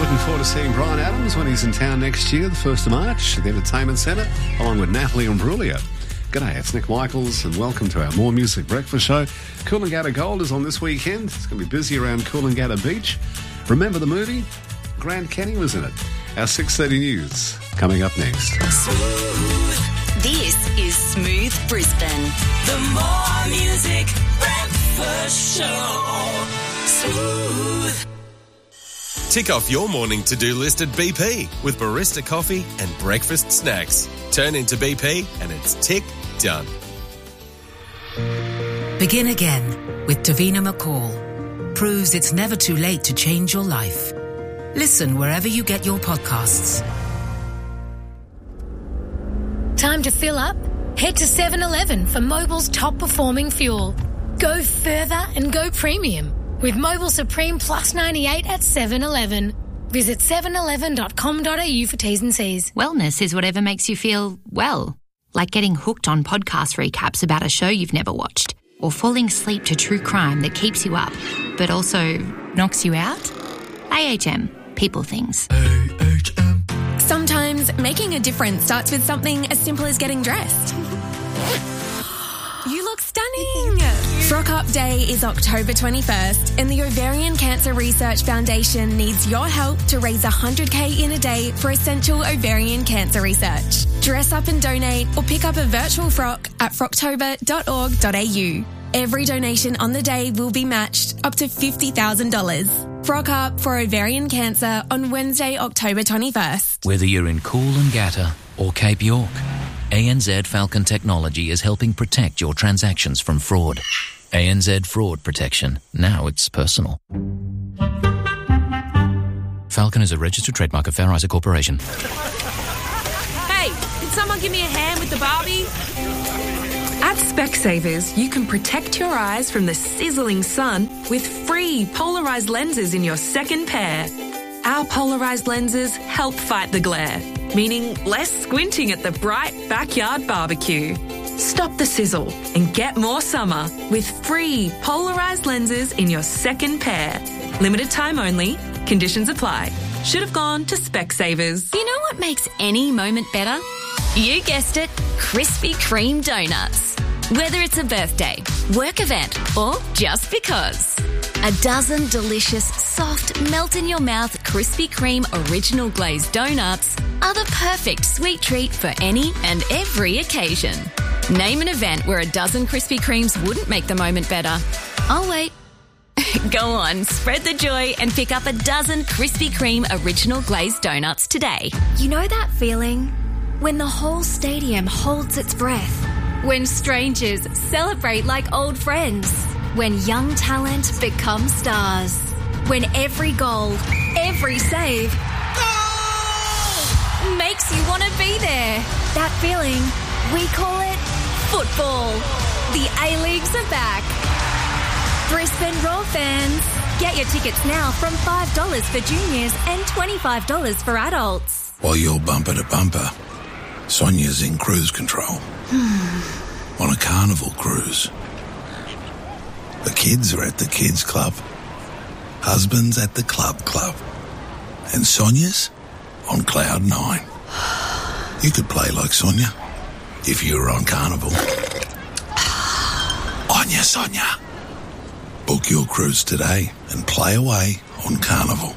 Looking forward to seeing Bryan Adams when he's in town next year, the 1st of March, at the Entertainment Centre, along with Natalie Imbruglia. G'day, it's Nick Michaels, and welcome to our More Music Breakfast show. Coolangatta Gold is on this weekend. It's going to be busy around Coolangatta Beach. Remember the movie? Grant Kenny was in it. Our 6:30 news coming up next. Smooth. This is Smooth Brisbane. The More Music Breakfast show. Smooth. Tick off your morning to-do list at BP with barista coffee and breakfast snacks. Turn into BP and it's tick done. Begin again with Davina McCall. Proves it's never too late to change your life. Listen wherever you get your podcasts. Time to fill up? Head to 7-Eleven for Mobil's top performing fuel. Go further and go premium with Mobil Supreme Plus 98 at 7-Eleven. Visit 7eleven.com.au for T's and C's. Wellness is whatever makes you feel well, like getting hooked on podcast recaps about a show you've never watched, or falling asleep to true crime that keeps you up, but also knocks you out. AHM, people things. Sometimes making a difference starts with something as simple as getting dressed. You look stunning! Frock Up Day is October 21st, and the Ovarian Cancer Research Foundation needs your help to raise $100,000 in a day for essential ovarian cancer research. Dress up and donate, or pick up a virtual frock at frocktober.org.au. Every donation on the day will be matched up to $50,000. Frock Up for ovarian cancer on Wednesday, October 21st. Whether you're in Coolangatta or Cape York, ANZ Falcon Technology is helping protect your transactions from fraud. ANZ Fraud Protection. Now it's personal. Falcon is a registered trademark of Fair Isaac Corporation. Hey, can someone give me a hand with the Barbie? At Specsavers, you can protect your eyes from the sizzling sun with free polarised lenses in your second pair. Our polarised lenses help fight the glare, meaning less squinting at the bright backyard barbecue. Stop the sizzle and get more summer with free polarised lenses in your second pair. Limited time only. Conditions apply. Should have gone to Specsavers. You know what makes any moment better? You guessed it, Krispy Kreme donuts. Whether it's a birthday, work event, or just because. A dozen delicious, soft, melt-in-your-mouth Krispy Kreme original glazed donuts are the perfect sweet treat for any and every occasion. Name an event where a dozen Krispy Kremes wouldn't make the moment better. I'll wait. Go on, spread the joy and pick up a dozen Krispy Kreme original glazed donuts today. You know that feeling? When the whole stadium holds its breath. When strangers celebrate like old friends. When young talent becomes stars. When every goal, every save makes you want to be there. That feeling, we call it football. The A-Leagues are back. Brisbane Roar fans, get your tickets now from $5 for juniors and $25 for adults. While you're bumper to bumper, Sonia's in cruise control. On a carnival cruise. The kids are at the kids club. Husband's at the club. And Sonia's on cloud 9. You could play like Sonia if you were on carnival. On ya, Sonia. Book your cruise today and play away on carnival.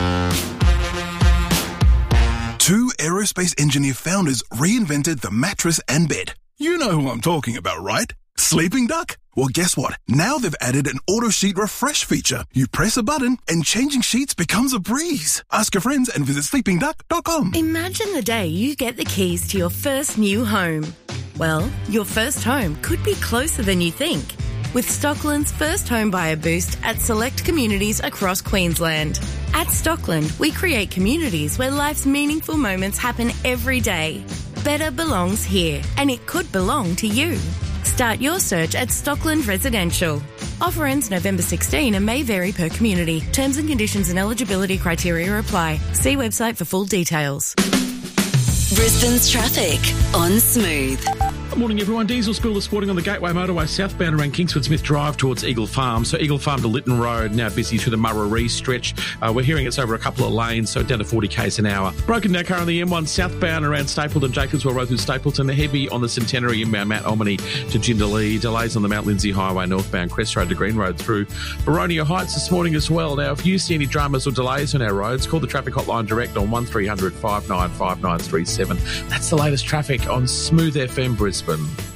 Two aerospace engineer founders reinvented the mattress and bed. You know who I'm talking about, right? Sleeping Duck? Well, guess what? Now they've added an auto sheet refresh feature. You press a button and changing sheets becomes a breeze. Ask your friends and visit sleepingduck.com. Imagine the day you get the keys to your first new home. Well, your first home could be closer than you think. With Stockland's first home buyer boost at select communities across Queensland. At Stockland, we create communities where life's meaningful moments happen every day. Better belongs here, and it could belong to you. Start your search at Stockland Residential. Offer ends November 16 and may vary per community. Terms and conditions and eligibility criteria apply. See website for full details. Brisbane's traffic on Smooth. Morning, everyone. Diesel School is sporting on the Gateway Motorway southbound around Kingsford Smith Drive towards Eagle Farm. So Eagle Farm to Lytton Road, now busy through the Murray stretch. We're hearing it's over a couple of lanes, so down to 40 k's an hour. Broken down car on the M1 southbound around Stapleton, Jacobswell Road through Stapleton. Heavy on the Centenary inbound Mount Almany to Jindalee. Delays on the Mount Lindsay Highway northbound Crest Road to Green Road through Baronia Heights this morning as well. Now, if you see any dramas or delays on our roads, call the traffic hotline direct on 1300 595937. That's the latest traffic on Smooth FM Brisbane.